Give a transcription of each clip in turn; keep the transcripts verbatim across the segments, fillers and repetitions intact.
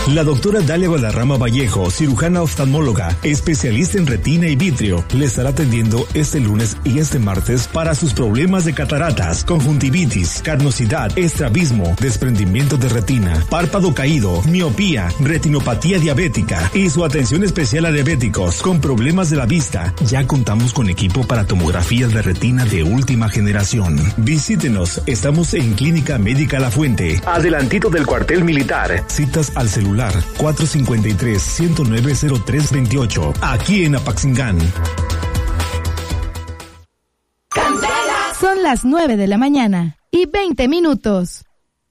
La doctora Dalia Guadarrama Vallejo, cirujana oftalmóloga, especialista en retina y vitrio, le estará atendiendo este lunes y este martes para sus problemas de cataratas, conjuntivitis, carnosidad, estrabismo, desprendimiento de retina, párpado caído, miopía, retinopatía diabética y su atención especial a diabéticos con problemas de la vista. Ya contamos con equipo para tomografías de retina de última generación. Visítenos, estamos en Clínica Médica La Fuente, adelantito del cuartel militar. Citas al celular cuatro cinco tres, uno cero nueve, cero tres dos ocho, aquí en Apaxingán. Son las nueve de la mañana y veinte minutos.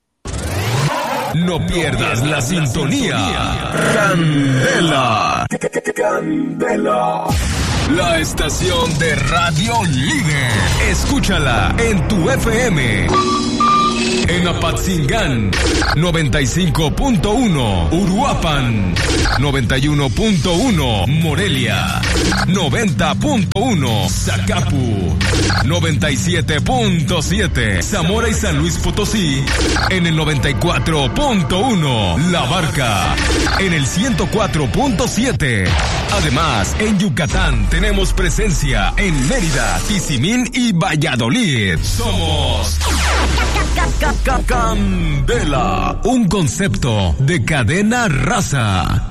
No pierdas la sintonía. Candela. Candela. La estación de radio líder. Escúchala en tu F M. En Apatzingán, noventa y cinco punto uno, Uruapan, noventa y uno punto uno, Morelia, noventa punto uno, Zacapu, noventa y siete punto siete, Zamora y San Luis Potosí, en el noventa y cuatro punto uno, La Barca, en el ciento cuatro punto siete. Además, en Yucatán tenemos presencia en Mérida, Tizimín y Valladolid. Somos Candela, un concepto de cadena raza.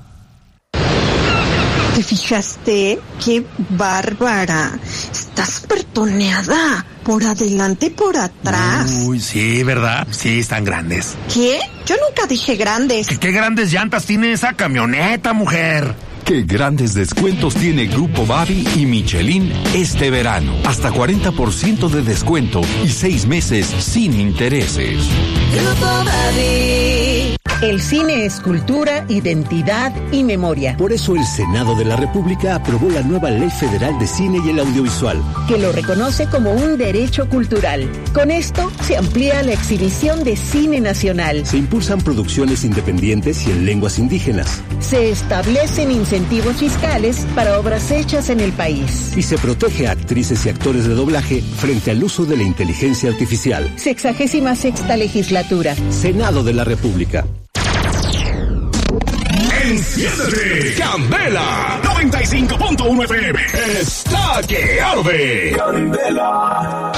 ¿Te fijaste? ¡Qué bárbara! Estás pertoneada. Por adelante y por atrás. Uy, sí, ¿verdad? Sí, están grandes. ¿Qué? Yo nunca dije grandes. ¿Qué, qué grandes llantas tiene esa camioneta, mujer? Qué grandes descuentos tiene Grupo Babi y Michelin este verano. Hasta cuarenta por ciento de descuento y seis meses sin intereses. Grupo Babi. El cine es cultura, identidad y memoria. Por eso el Senado de la República aprobó la nueva Ley Federal de Cine y el Audiovisual, que lo reconoce como un derecho cultural. Con esto se amplía la exhibición de cine nacional. Se impulsan producciones independientes y en lenguas indígenas. Se establecen incentivos fiscales para obras hechas en el país. Y se protege a actrices y actores de doblaje frente al uso de la inteligencia artificial. Sexagésima sexta legislatura. Senado de la República. Enciéndete, Candela, noventa y cinco punto uno F M. Está que arde. Candela.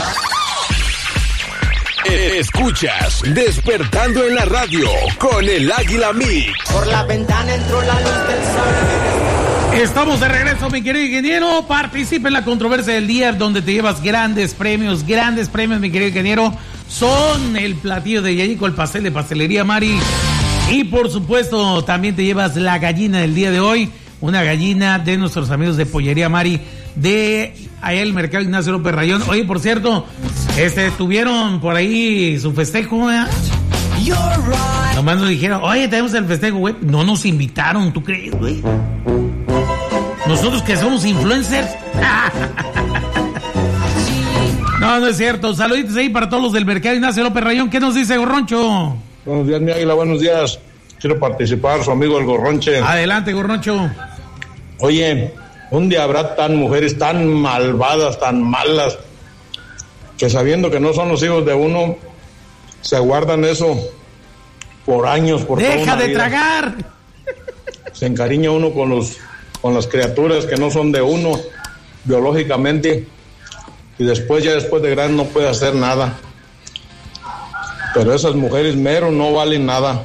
Escuchas Despertando en la Radio con el Águila Mix. Por la ventana entró la luz del sol. Estamos de regreso, mi querido ingeniero. Participa en la controversia del día, donde te llevas grandes premios, grandes premios, mi querido ingeniero. Son el platillo de Yayico, el pastel de Pastelería Mari. Y por supuesto, también te llevas la gallina del día de hoy, una gallina de nuestros amigos de Pollería Mari, de allá el Mercado Ignacio López Rayón. Oye, por cierto, este, tuvieron por ahí su festejo, ¿eh? Right. Nomás nos dijeron, oye, tenemos el festejo, güey. No nos invitaron, ¿tú crees, güey? Nosotros que somos influencers. No, no es cierto. Saluditos ahí para todos los del Mercado Ignacio López Rayón. ¿Qué nos dice Gorroncho? Buenos días, mi Águila, buenos días. Quiero participar, su amigo el Gorronche. Adelante, Gorroncho. Oye, ¿dónde habrá tan mujeres tan malvadas, tan malas, que sabiendo que no son los hijos de uno, se guardan eso por años, por toda una vida? ¡Deja de tragar! Se encariña uno con los con las criaturas que no son de uno biológicamente, y después, ya después de grande, no puede hacer nada. Pero esas mujeres mero no valen nada.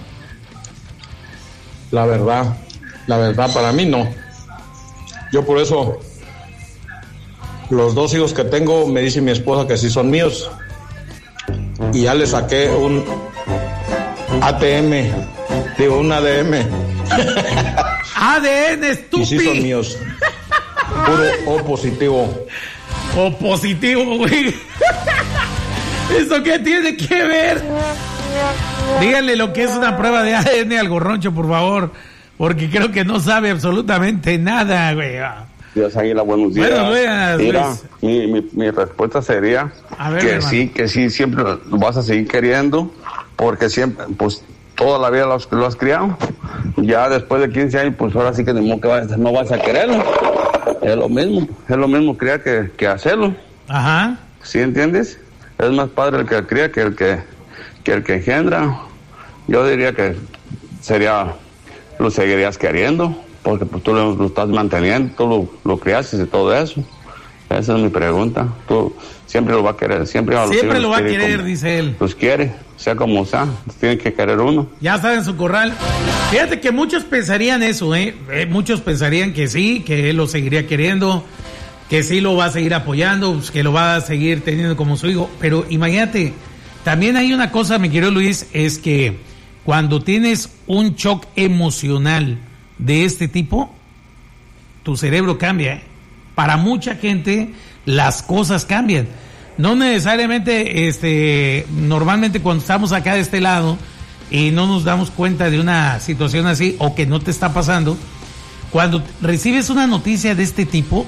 La verdad, la verdad, para mí no. Yo por eso, los dos hijos que tengo, me dice mi esposa que sí son míos. Y ya le saqué un A T M, digo, un A D M. A D N, estúpido. Y sí son míos. Puro O positivo. O positivo, güey. ¿Eso qué tiene que ver? Díganle lo que es una prueba de A D N al Gorroncho, por favor, porque creo que no sabe absolutamente nada, güey. Dios, Águila, buenos días. Buenos días, Mira, mi, mi, mi respuesta sería ver, que hermano. sí, que sí, siempre lo vas a seguir queriendo, porque siempre, pues, toda la vida lo has, lo has criado. Ya después de quince años, pues ahora sí que no, que vas, no vas a quererlo. Es lo mismo, es lo mismo criar que, que hacerlo. Ajá. ¿Sí entiendes? Es más padre el que cría que el que, que el que engendra. Yo diría que sería lo seguirías queriendo, porque pues tú lo, lo estás manteniendo, tú lo, lo criaste y todo eso. Esa es mi pregunta. Tú siempre lo va a querer, siempre, a los siempre lo va a quiere querer, como, dice él. Los quiere, sea como sea, tiene que querer uno. Ya está en su corral. Fíjate que muchos pensarían eso, ¿eh? eh muchos pensarían que sí, que él lo seguiría queriendo, que sí lo va a seguir apoyando, pues, que lo va a seguir teniendo como su hijo. Pero imagínate, también hay una cosa, mi querido Luis, es que cuando tienes un shock emocional de este tipo, tu cerebro cambia, ¿eh? Para mucha gente las cosas cambian. No necesariamente, este, normalmente cuando estamos acá de este lado y no nos damos cuenta de una situación así o que no te está pasando, cuando recibes una noticia de este tipo,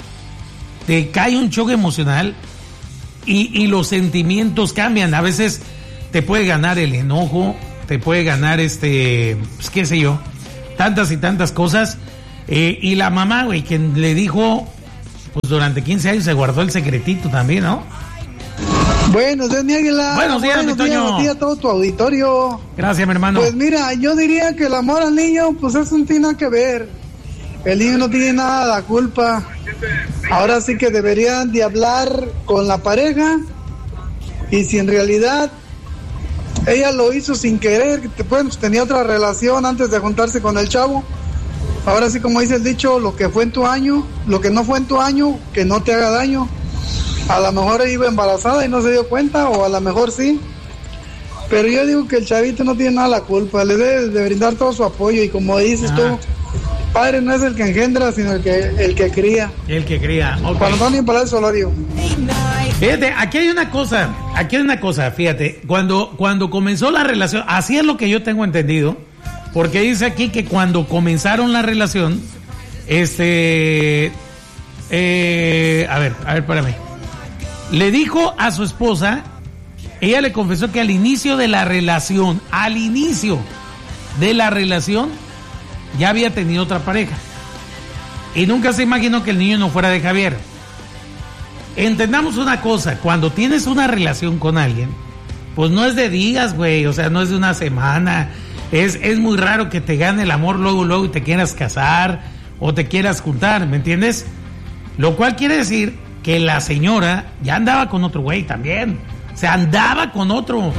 te cae un choque emocional y, y los sentimientos cambian. A veces te puede ganar el enojo, te puede ganar este, pues qué sé yo, tantas y tantas cosas. Eh, y la mamá, güey, quien le dijo, pues durante quince años se guardó el secretito también, ¿no? Buenos días, mi Águila. Buenos días, Buenos mi Toño. días, buenos días a todo tu auditorio. Gracias, mi hermano. Pues mira, yo diría que el amor al niño, pues eso no tiene nada que ver. El niño no tiene nada de la culpa. Ahora sí que deberían de hablar con la pareja. Y si en realidad ella lo hizo sin querer, que pues, tenía otra relación antes de juntarse con el chavo. Ahora sí, como dice el dicho, lo que fue en tu año, lo que no fue en tu año, que no te haga daño. A lo mejor ella iba embarazada y no se dio cuenta, o a lo mejor sí. Pero yo digo que el chavito no tiene nada la culpa, le debe de brindar todo su apoyo. Y como dices ah. tú, padre no es el que engendra, sino el que el que cría. El que cría. Okay. Juan Antonio Palacio Solorio. Fíjate, aquí hay una cosa, aquí hay una cosa, fíjate, cuando, cuando comenzó la relación, así es lo que yo tengo entendido, porque dice aquí que cuando comenzaron la relación, este, eh, a ver, a ver, espérame, le dijo a su esposa, ella le confesó que al inicio de la relación, al inicio de la relación, ya había tenido otra pareja, y nunca se imaginó que el niño no fuera de Javier. Entendamos una cosa, cuando tienes una relación con alguien, pues no es de días, güey, o sea, no es de una semana, es, es muy raro que te gane el amor luego, luego y te quieras casar o te quieras juntar, ¿me entiendes? Lo cual quiere decir que la señora ya andaba con otro güey también, o sea, andaba con otro.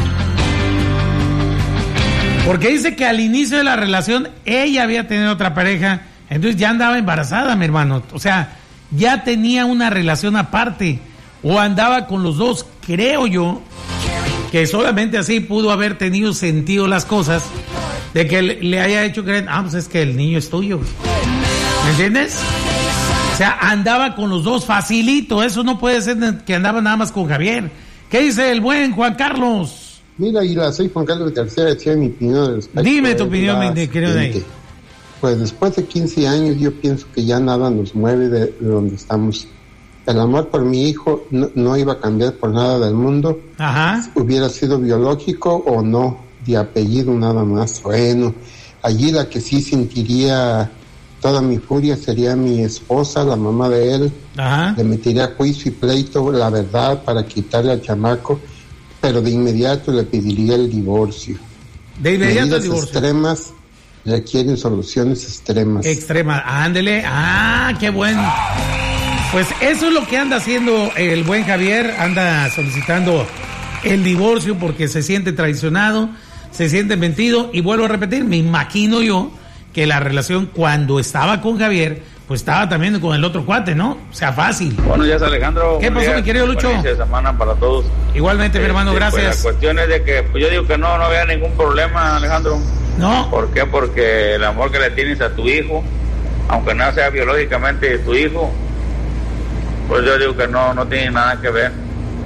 Porque dice que al inicio de la relación ella había tenido otra pareja, entonces ya andaba embarazada, mi hermano, o sea, ya tenía una relación aparte o andaba con los dos. Creo yo que solamente así pudo haber tenido sentido las cosas de que le, le haya hecho creer, ah, pues es que el niño es tuyo, ¿me entiendes? O sea, andaba con los dos facilito. Eso no puede ser que andaba nada más con Javier. ¿Qué dice el buen Juan Carlos? Mira, Ira, soy Juan Carlos García, decía mi opinión. Dime tu opinión, mi querido Ney. Pues después de quince años yo pienso que ya nada nos mueve de, de donde estamos. El amor por mi hijo no, no iba a cambiar por nada del mundo. Ajá. Hubiera sido biológico o no, de apellido nada más. Bueno, allí la que sí sentiría toda mi furia sería mi esposa, la mamá de él. Ajá. Le metería juicio y pleito, la verdad, para quitarle al chamaco, pero de inmediato le pediría el divorcio. De inmediato Medidas el divorcio. extremas requieren soluciones extremas. Extrema, ándele, ah, qué bueno. Pues eso es lo que anda haciendo el buen Javier, anda solicitando el divorcio porque se siente traicionado, se siente mentido, y vuelvo a repetir, me imagino yo que la relación cuando estaba con Javier, pues estaba también con el otro cuate, ¿no? O sea, fácil. Buenos días, Alejandro. ¿Qué pasó, mi querido Lucho? Buenas de semana para todos. Igualmente, mi hermano, este, gracias. Pues la cuestión es de que, pues yo digo que no, no había ningún problema, Alejandro. No. ¿Por qué? Porque el amor que le tienes a tu hijo, aunque no sea biológicamente tu hijo, pues yo digo que no, no tiene nada que ver.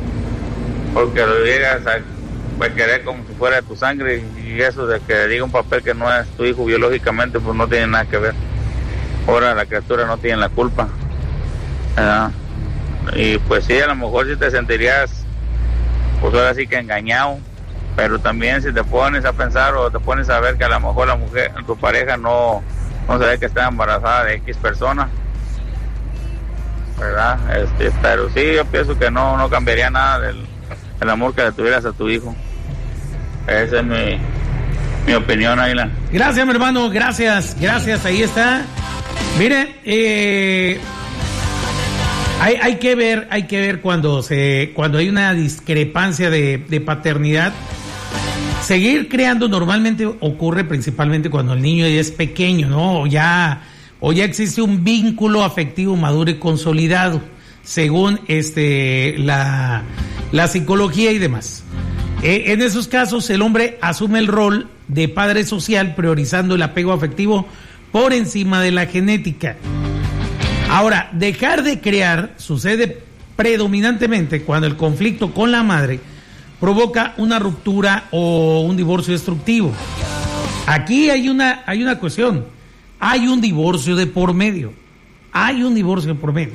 Porque lo llegas a pues, querer como si fuera tu sangre, y eso de que diga un papel que no es tu hijo biológicamente, pues no tiene nada que ver. Ahora la criatura no tiene la culpa, ¿verdad? Y pues sí, a lo mejor sí te sentirías, pues ahora sí que engañado, pero también si te pones a pensar o te pones a ver que a lo mejor la mujer, tu pareja no, no sabe que está embarazada de X persona, ¿verdad? Este, pero sí, yo pienso que no, no cambiaría nada del el amor que le tuvieras a tu hijo. Esa es mi, mi opinión, Águila. Gracias, mi hermano, gracias, gracias, ahí está. Mire, eh, hay, hay que ver, hay que ver cuando se, cuando hay una discrepancia de, de paternidad. Seguir creando normalmente ocurre principalmente cuando el niño ya es pequeño, ¿no? O ya, o ya existe un vínculo afectivo maduro y consolidado, según este la, la psicología y demás. Eh, en esos casos, el hombre asume el rol de padre social, priorizando el apego afectivo por encima de la genética. Ahora, dejar de crear sucede predominantemente cuando el conflicto con la madre provoca una ruptura o un divorcio destructivo. Aquí hay una, hay una cuestión. Hay un divorcio de por medio. Hay un divorcio de por medio.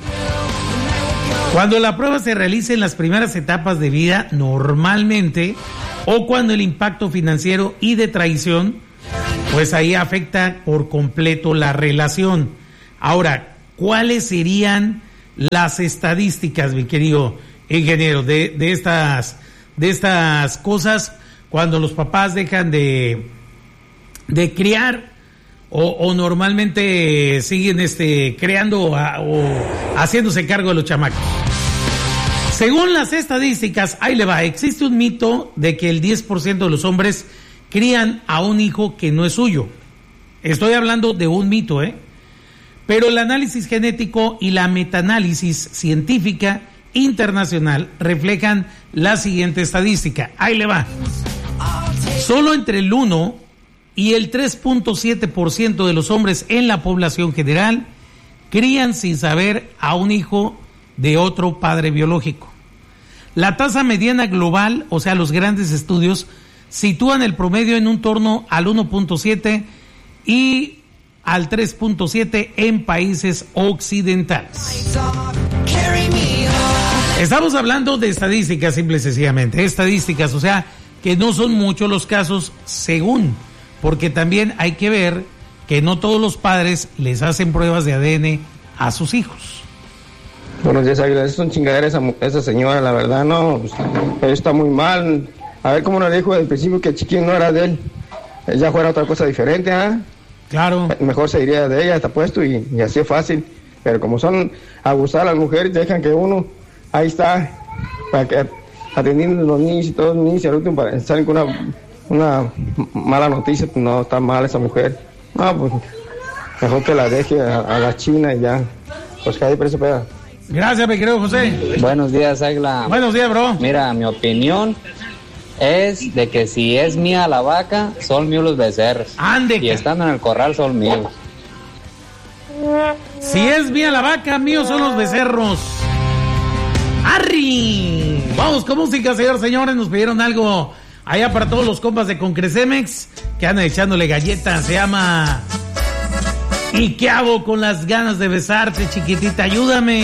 Cuando la prueba se realiza en las primeras etapas de vida, normalmente, o cuando el impacto financiero y de traición, pues ahí afecta por completo la relación. Ahora, ¿cuáles serían las estadísticas, mi querido ingeniero, de, de estas... de estas cosas cuando los papás dejan de de criar o, o normalmente siguen este creando a, o haciéndose cargo de los chamacos? Según las estadísticas, ahí le va, existe un mito de que el diez por ciento de los hombres crían a un hijo que no es suyo. Estoy hablando de un mito, ¿eh? Pero el análisis genético y la metaanálisis científica internacional reflejan la siguiente estadística. Ahí le va. Solo entre el uno y el tres punto siete por ciento de los hombres en la población general crían sin saber a un hijo de otro padre biológico. La tasa mediana global, o sea, los grandes estudios, sitúan el promedio en un torno al uno punto siete y al tres punto siete en países occidentales. Estamos hablando de estadísticas, simple y sencillamente, estadísticas, o sea, que no son muchos los casos según, porque también hay que ver que no todos los padres les hacen pruebas de A D N a sus hijos. Buenos días, Águila, es un chingadera esa, esa señora, la verdad, no, pues, ella está muy mal. A ver cómo nos dijo al principio que el chiquín no era de él, ella fuera otra cosa diferente, ¿ah? ¿eh? Claro. Mejor se iría de ella, está puesto, y, y así es fácil, pero como son abusar a las mujeres, dejan que uno... Ahí está, para que atendiendo a los niños y todos los niños, y al último para, salen con una, una mala noticia, pues no, está mal esa mujer. No, pues mejor que la deje a, a la China y ya, pues que ahí por eso pega. Gracias, mi querido José. Buenos días, Águila. Buenos días, bro. Mira, mi opinión es de que si es mía la vaca, son míos los becerros. Ande. Y estando en el corral, son míos. Si es mía la vaca, míos son los becerros. ¡Arri! Vamos con música, señores, señores. Nos pidieron algo allá para todos los compas de Concrecemex que andan echándole galletas. Se llama ¿Y qué hago con las ganas de besarte, chiquitita? Ayúdame.